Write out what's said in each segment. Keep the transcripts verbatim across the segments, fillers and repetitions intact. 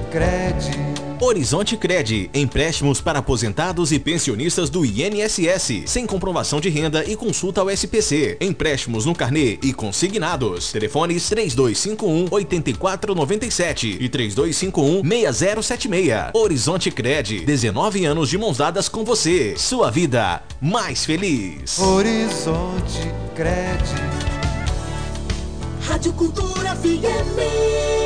Cred. Horizonte Cred, empréstimos para aposentados e pensionistas do I N S S, sem comprovação de renda e consulta ao S P C. Empréstimos no carnê e consignados. Telefones três dois cinco um, oito quatro nove sete e três dois cinco um, seis zero sete seis. Horizonte Cred, dezenove anos de mãos dadas com você. Sua vida mais feliz. Horizonte Cred. Rádio Cultura F M.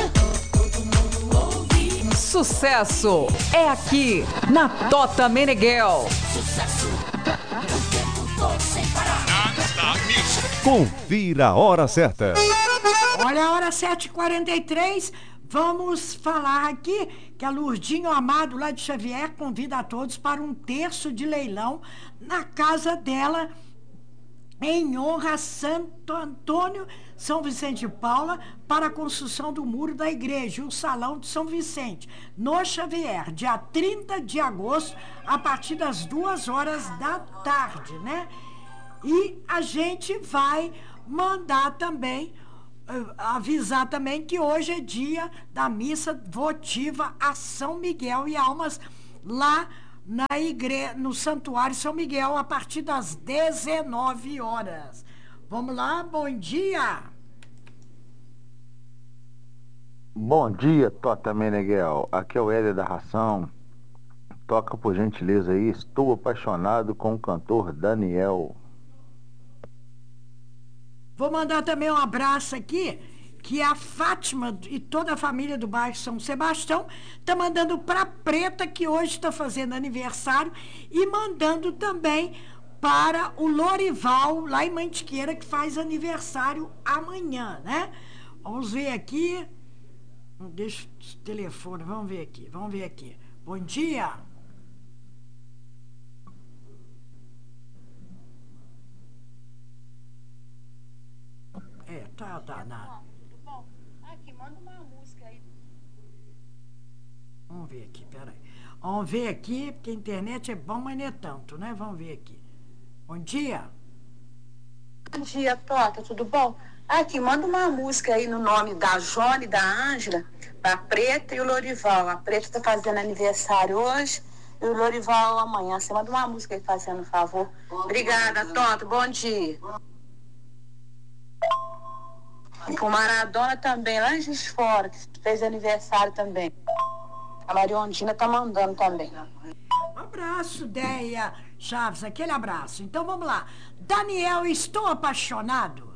Sucesso é aqui na Tota Meneghel. Sucesso. Sem parar. Confira a hora certa. Olha a hora sete e quarenta e três. Vamos falar aqui que a Lurdinho Amado, lá de Xavier, convida a todos para um terço de leilão na casa dela, em honra a Santo Antônio, São Vicente de Paula, para a construção do muro da igreja, o Salão de São Vicente, no Xavier, dia trinta de agosto, a partir das duas horas da tarde, né? E a gente vai mandar também, uh, avisar também que hoje é dia da missa votiva a São Miguel e Almas, lá na igreja, no Santuário São Miguel, a partir das dezenove horas. Vamos lá, bom dia! Bom dia, Tota Meneghel. Aqui é o Hélio da Ração. Toca por gentileza aí, Estou Apaixonado, com o cantor Daniel. Vou mandar também um abraço aqui, que a Fátima e toda a família do bairro São Sebastião está mandando para Preta, que hoje está fazendo aniversário, e mandando também para o Lorival, lá em Mantiqueira, que faz aniversário amanhã, né? Vamos ver aqui. Deixa o telefone, vamos ver aqui, vamos ver aqui. Bom dia. É, tá, tá, nada. Aqui, manda uma música aí. Vamos ver aqui, peraí. Vamos ver aqui, porque a internet é bom, mas não é tanto, né? Vamos ver aqui. Bom dia. Bom dia, Tota, tudo bom? Aqui, manda uma música aí no nome da Jônia e da Ângela, pra Preta e o Lorival. A Preta tá fazendo aniversário hoje e o Lorival amanhã. Você manda uma música aí fazendo um favor. Obrigada, Tota, bom dia. E pro Maradona também, lá em Juiz de Fora, que fez aniversário também. A Mariondina tá mandando também. Um abraço, Deia Chaves, aquele abraço. Então vamos lá. Daniel, estou apaixonado.